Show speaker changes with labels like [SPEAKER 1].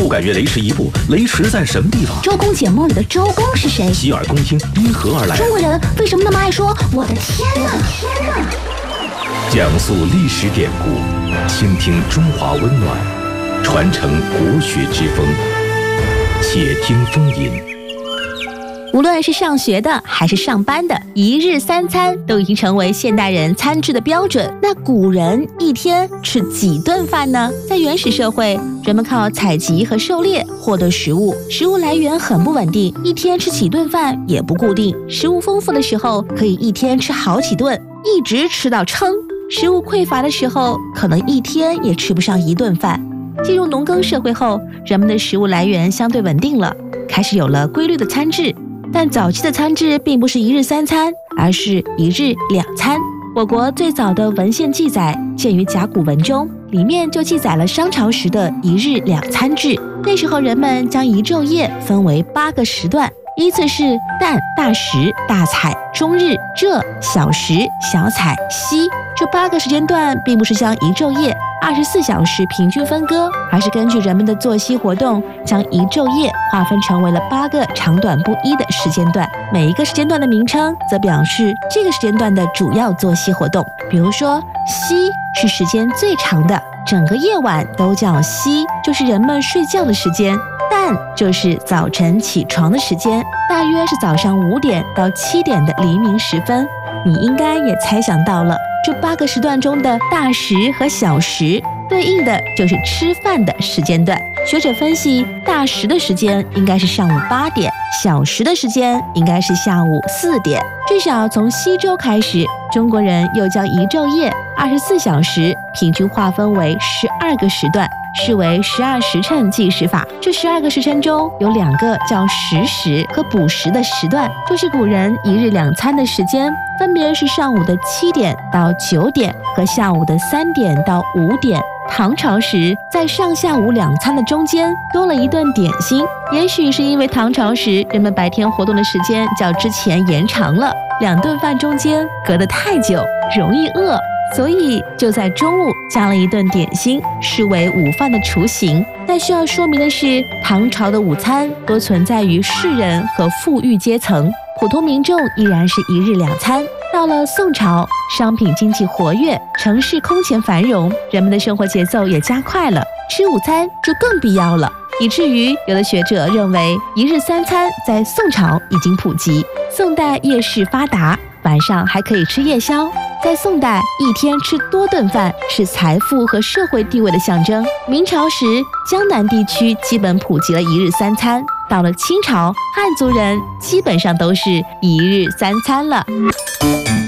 [SPEAKER 1] 感觉雷池一步，雷池在什么地方？
[SPEAKER 2] 周公解梦里的周公是谁？
[SPEAKER 1] 洗耳恭听因何而来？
[SPEAKER 2] 中国人为什么那么爱说我的天哪？
[SPEAKER 1] 讲述历史典故，倾听中华温暖，传承国学之风。且听风吟。
[SPEAKER 3] 无论是上学的还是上班的，一日三餐都已经成为现代人餐制的标准。那古人一天吃几顿饭呢？在原始社会，人们靠采集和狩猎获得食物，食物来源很不稳定，一天吃几顿饭也不固定。食物丰富的时候，可以一天吃好几顿，一直吃到撑；食物匮乏的时候，可能一天也吃不上一顿饭。进入农耕社会后，人们的食物来源相对稳定了，开始有了规律的餐制。但早期的餐制并不是一日三餐，而是一日两餐。我国最早的文献记载见于甲骨文中，里面就记载了商朝时的一日两餐制。那时候人们将一昼夜分为8个时段，依次是旦、大食、大采、中日、仄、小食、小采、夕。这8个时间段并不是将一昼夜24小时平均分割，而是根据人们的作息活动，将一昼夜划分成为了8个长短不一的时间段。每一个时间段的名称则表示这个时间段的主要作息活动。比如说，夕是时间最长的，整个夜晚都叫夕，就是人们睡觉的时间。旦就是早晨起床的时间，大约是早上5点到7点的黎明时分。你应该也猜想到了，这8个时段中的大食和小食对应的就是吃饭的时间段。学者分析，大食的时间应该是上午8点，小食的时间应该是下午4点。至少从西周开始，中国人又将一昼夜24小时平均划分为12个时段，视为12时辰计时法。这12个时辰中有2个叫食时和补时的时段，就是古人一日两餐的时间，分别是上午的7点到9点和下午的3点到5点。唐朝时，在上下午两餐的中间多了一顿点心，也许是因为唐朝时人们白天活动的时间较之前延长了，2顿饭中间隔得太久，容易饿，所以就在中午加了一顿点心，视为午饭的雏形。但需要说明的是，唐朝的午餐多存在于士人和富裕阶层，普通民众依然是一日两餐。到了宋朝，商品经济活跃，城市空前繁荣，人们的生活节奏也加快了，吃午餐就更必要了，以至于有的学者认为一日三餐在宋朝已经普及。宋代夜市发达，晚上还可以吃夜宵。在宋代，一天吃多顿饭是财富和社会地位的象征。明朝时，江南地区基本普及了一日三餐。到了清朝，汉族人基本上都是一日三餐了。